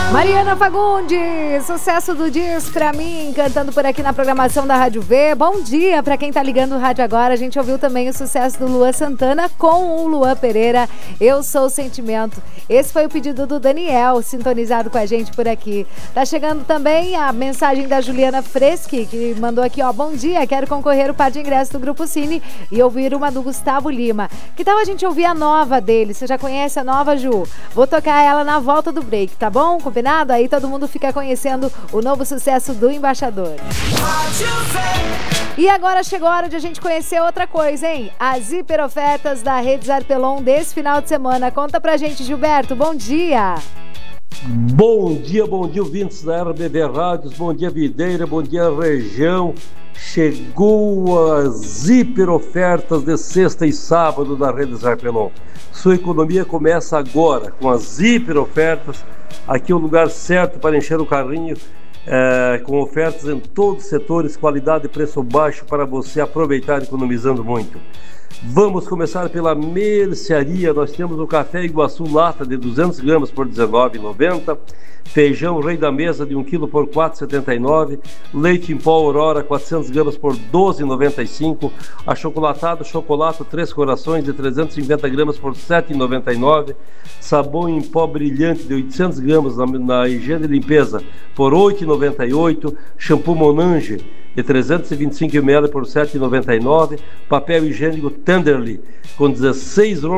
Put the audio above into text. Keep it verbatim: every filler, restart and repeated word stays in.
Mariana Fagundes, sucesso do Dias Pra Mim, cantando por aqui na programação da Rádio V. Bom dia pra quem tá ligando o rádio agora. A gente ouviu também o sucesso do Luan Santana com o Luan Pereira, Eu Sou o Sentimento. Esse foi o pedido do Daniel, sintonizado com a gente por aqui. Tá chegando também a mensagem da Juliana Freschi, que mandou aqui, ó, bom dia, quero concorrer o par de ingresso do Grupo Cine e ouvir uma do Gustavo Lima. Que tal a gente ouvir a nova dele? Você já conhece a nova, Ju? Vou tocar ela na volta do break, tá bom? Combinado? Aí todo mundo fica conhecendo o novo sucesso do Embaixador. E agora chegou a hora de a gente conhecer outra coisa, hein? As hiperofertas da Rede Zarpelon desse final de semana. Conta pra gente, Gilberto. Bom dia! Bom dia, bom dia, ouvintes da R B V Rádios. Bom dia, Videira. Bom dia, região. Chegou as hiperofertas de sexta e sábado da Rede Zarpelon. Sua economia começa agora com as hiperofertas. Aqui é o lugar certo para encher o carrinho, é, com ofertas em todos os setores, qualidade e preço baixo para você aproveitar economizando muito. Vamos começar pela mercearia. Nós temos o café Iguaçu lata de duzentos gramas por dezenove reais e noventa centavos, feijão Rei da Mesa de um quilo por quatro reais e setenta e nove centavos, leite em pó Aurora quatrocentas gramas por doze reais e noventa e cinco centavos, achocolatado Chocolate Três Corações de trezentas e cinquenta gramas por sete reais e noventa e nove centavos, sabão em pó brilhante de oitocentas gramas na, na higiene e limpeza por oito reais e noventa e oito centavos, shampoo Monange de trezentos e vinte e cinco mililitros por sete reais e noventa e nove centavos, papel higiênico Tenderly com dezesseis